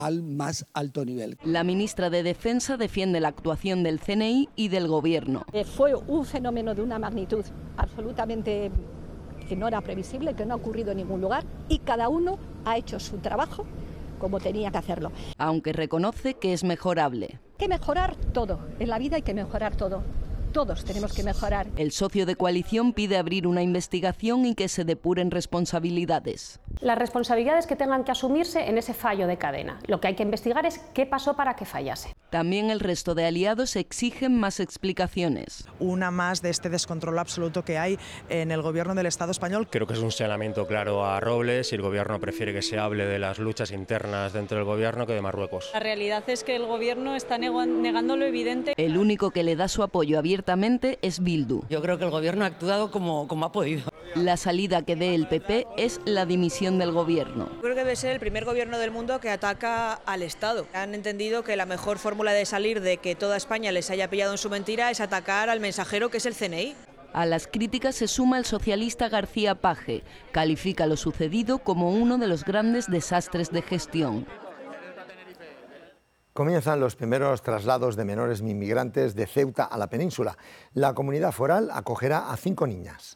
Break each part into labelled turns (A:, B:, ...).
A: al más alto nivel.
B: La ministra de Defensa defiende la actuación del CNI y del Gobierno.
C: Fue un fenómeno de una magnitud absolutamente que no era previsible, que no ha ocurrido en ningún lugar, y cada uno ha hecho su trabajo como tenía que hacerlo.
B: Aunque reconoce que es mejorable.
C: Hay que mejorar todo, en la vida hay que mejorar todo. Todos tenemos que mejorar.
B: El socio de coalición pide abrir una investigación y que se depuren responsabilidades.
D: Las responsabilidades que tengan que asumirse en ese fallo de cadena. Lo que hay que investigar es qué pasó para que fallase.
B: También el resto de aliados exigen más explicaciones.
E: Una más de este descontrol absoluto que hay en el gobierno del Estado español.
F: Creo que es un señalamiento claro a Robles y el gobierno prefiere que se hable de las luchas internas dentro del gobierno que de Marruecos.
G: La realidad es que el gobierno está negando lo evidente.
B: El único que le da su apoyo abiertamente es Bildu.
H: Yo creo que el gobierno ha actuado como ha podido.
B: La salida que dé el PP es la dimisión del gobierno.
I: Creo que debe ser el primer gobierno del mundo que ataca al Estado. Han entendido que la mejor fórmula de salir de que toda España les haya pillado en su mentira es atacar al mensajero que es el CNI.
B: A las críticas se suma el socialista García Page. Califica lo sucedido como uno de los grandes desastres de gestión.
J: Comienzan los primeros traslados de menores inmigrantes de Ceuta a la península. La comunidad foral acogerá a 5 niñas.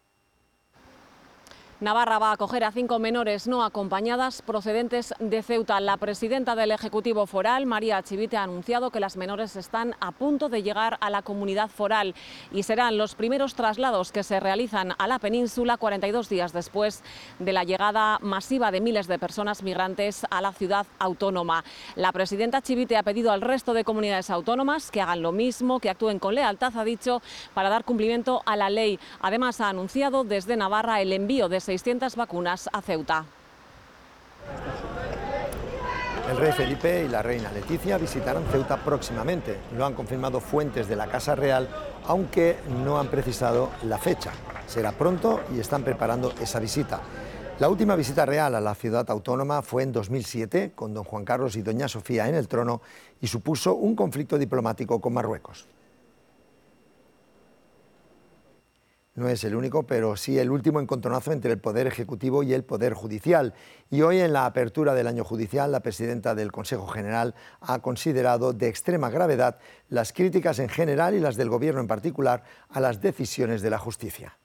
K: Navarra va a acoger a 5 menores no acompañadas procedentes de Ceuta. La presidenta del Ejecutivo Foral, María Chivite, ha anunciado que las menores están a punto de llegar a la comunidad foral y serán los primeros traslados que se realizan a la península 42 días después de la llegada masiva de miles de personas migrantes a la ciudad autónoma. La presidenta Chivite ha pedido al resto de comunidades autónomas que hagan lo mismo, que actúen con lealtad, ha dicho, para dar cumplimiento a la ley. Además, ha anunciado desde Navarra el envío de 600 vacunas a Ceuta.
J: El rey Felipe y la reina Leticia visitarán Ceuta próximamente. Lo han confirmado fuentes de la Casa Real, aunque no han precisado la fecha. Será pronto y están preparando esa visita. La última visita real a la ciudad autónoma fue en 2007, con don Juan Carlos y doña Sofía en el trono, y supuso un conflicto diplomático con Marruecos. No es el único, pero sí el último encontronazo entre el Poder Ejecutivo y el Poder Judicial. Y hoy, en la apertura del año judicial, la presidenta del Consejo General ha considerado de extrema gravedad las críticas en general y las del Gobierno en particular a las decisiones de la justicia.